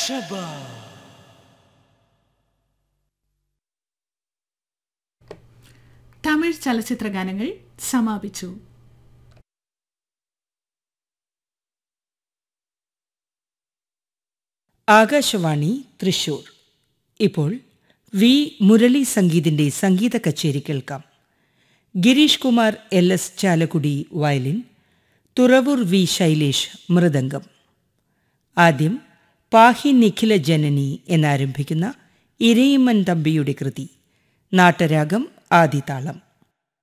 ഷബാ. തമിഴ് ചലച്ചിത്ര ഗാനങ്ങൾ സമാപിച്ചു. ആകാശവാണി തൃശൂർ. ഇപ്പോൾ വി മുരളി സംഗീതിന്റെ സംഗീത കച്ചേരി കേൾക്കാം. Girish Kumar LS Chalakudy violin, Thuravoor V Shailesh mridangam. ആദ്യം പാഹി നിഖില ജനനി എന്നാരംഭിക്കുന്ന ഇരയിമ്മൻ തമ്പിയുടെ കൃതി, നാട്ടരാഗം ആദിതാളം.